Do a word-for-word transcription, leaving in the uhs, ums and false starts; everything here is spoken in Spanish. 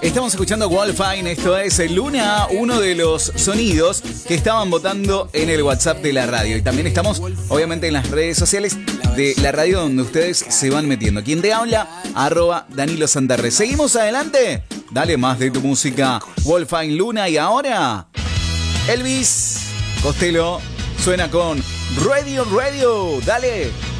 Estamos escuchando Wolfine, esto es Luna, uno de los sonidos que estaban votando en el WhatsApp de la radio. Y también estamos, obviamente, en las redes sociales de la radio donde ustedes se van metiendo. Quien te habla, arroba Danilo Santarre. ¿Seguimos adelante? Dale más de tu música, Wolfine Luna. Y ahora, Elvis Costello suena con Radio Radio. Dale.